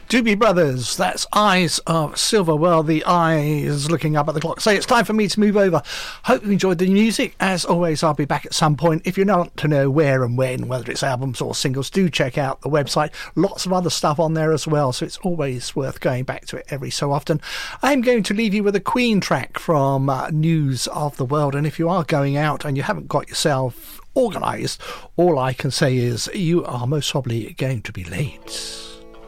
Doobie Brothers, that's Eyes of Silver. Well, the eyes looking up at the clock. So it's time for me to move over. Hope you enjoyed the music. As always, I'll be back at some point. If you want to know where and when, whether it's albums or singles, do check out the website. Lots of other stuff on there as well, so it's always worth going back to it every so often. I'm going to leave you with a Queen track from News of the World. And if you are going out and you haven't got yourself organised, all I can say is you are most probably going to be late.